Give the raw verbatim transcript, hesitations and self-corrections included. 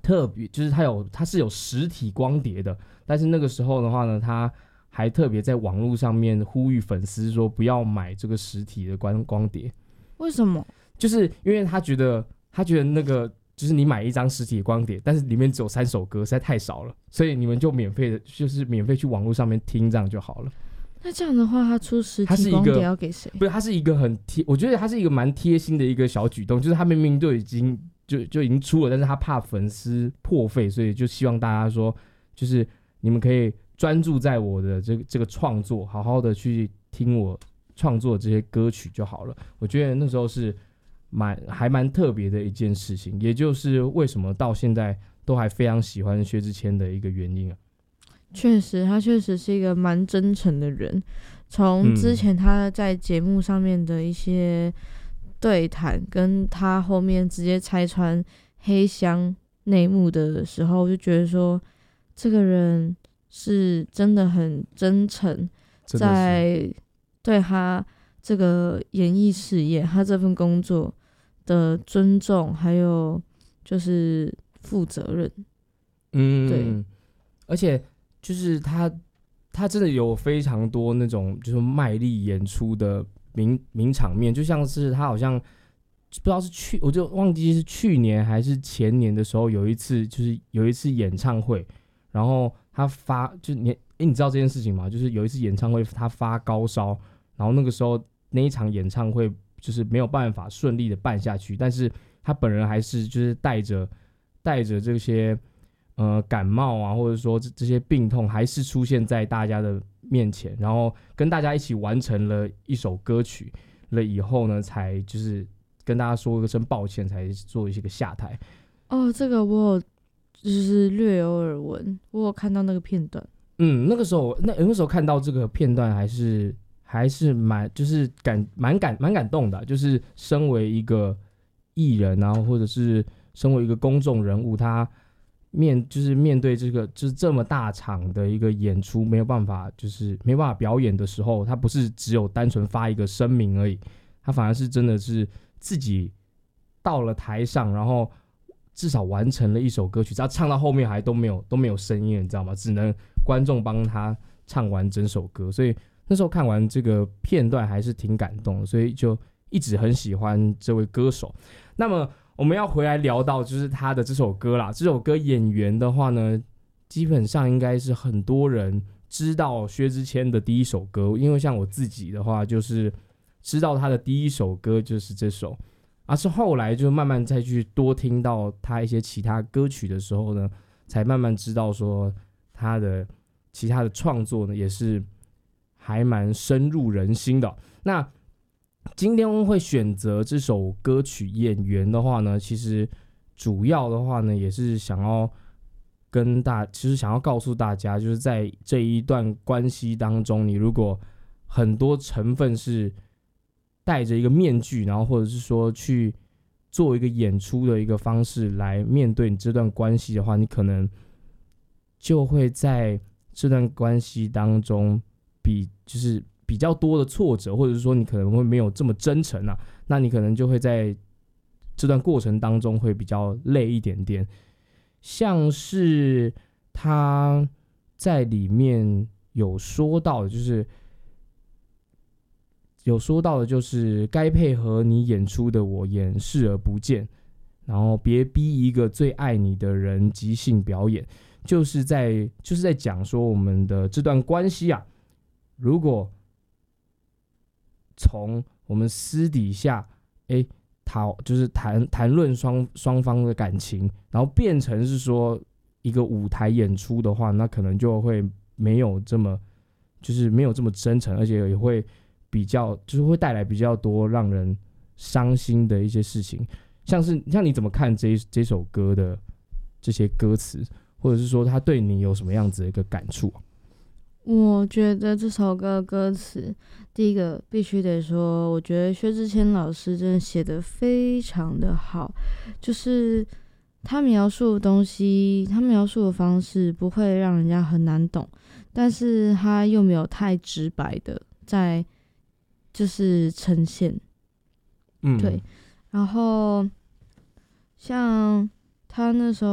特别就是它有它是有实体光碟的，但是那个时候的话呢，他还特别在网络上面呼吁粉丝说不要买这个实体的光光碟。 为什么？ 就是因为他觉得他觉得那个就是你买一张实体的光碟，但是里面只有三首歌，实在太少了，所以你们就免费的，就是免费去网络上面听这样就好了。 那这样的话，他出实体光碟要给谁？ 不是，它是一个很贴，我觉得它是一个蛮贴心的一个小举动，就是他明明就已经就就已经出了，但是他怕粉丝破费，所以就希望大家说，就是你们可以专注在我的这个这个创作，好好的去听我创作的这些歌曲就好了。我觉得那时候是蛮还蛮特别的一件事情，也就是为什么到现在都还非常喜欢薛之谦的一个原因啊。 确实，他确实是一个蛮真诚的人。从之前他在节目上面的一些对谈，跟他后面直接拆穿黑箱内幕的时候，我就觉得说，这个人是真的很真诚，在对他这个演艺事业，他这份工作的尊重，还有就是负责任。 嗯， 对， 而且就是他，他真的有非常多那种就是卖力演出的名名场面，就像是他好像不知道是去，我就忘记是去年还是前年的时候，有一次就是有一次演唱会，然后他发就你哎，你知道这件事情吗？就是有一次演唱会他发高烧，然后那个时候那一场演唱会就是没有办法顺利的办下去，但是他本人还是就是带着带着这些。呃，感冒啊，或者说 这, 这些病痛，还是出现在大家的面前，然后跟大家一起完成了一首歌曲了以后呢，才就是跟大家说一声抱歉，才做一些个下台。 哦，这个我有就是略有耳闻，我有看到那个片段。 嗯，那个时候那那时候看到这个片段，还是还是蛮就是感蛮感蛮感动的、啊，就是身为一个艺人啊，或者是身为一个公众人物，他。面就是面对这个就是这么大场的一个演出，没有办法就是没办法表演的时候，他不是只有单纯发一个声明而已，他反而是真的是自己到了台上，然后至少完成了一首歌曲，只要唱到后面还都没有都没有声音，你知道吗？只能观众帮他唱完整首歌，所以那时候看完这个片段还是挺感动的，所以就一直很喜欢这位歌手。那么我们要回来聊到就是他的这首歌啦，这首歌演员的话呢，基本上应该是很多人知道薛之谦的第一首歌，因为像我自己的话，就是知道他的第一首歌就是这首，而是后来就慢慢再去多听到他一些其他歌曲的时候呢，才慢慢知道说他的其他的创作呢也是还蛮深入人心的。那今天会选择这首歌曲演员的话呢，其实主要的话呢，也是想要跟大，其实想要告诉大家，就是在这一段关系当中，你如果很多成分是戴着一个面具，然后或者是说去做一个演出的一个方式来面对你这段关系的话，你可能就会在这段关系当中比就是比较多的挫折，或者是说你可能会没有这么真诚啊，那你可能就会在这段过程当中会比较累一点点。像是他在里面有说到的，就是有说到的就是该配合你演出的我演视而不见，然后别逼一个最爱你的人即兴表演，就是在就是在讲说我们的这段关系啊，如果从我们私底下哎讨就是谈谈论双双方的感情，然后变成是说一个舞台演出的话，那可能就会没有这么就是没有这么真诚，而且也会比较就是会带来比较多让人伤心的一些事情。像是像你怎么看这这首歌的这些歌词，或者是说他对你有什么样子的一个感触？ 我觉得这首歌的歌词，第一个必须得说，我觉得薛之谦老师真的写得非常的好，就是他描述的东西，他描述的方式不会让人家很难懂，但是他又没有太直白的在就是呈现， 嗯， 对，然后像他那时候。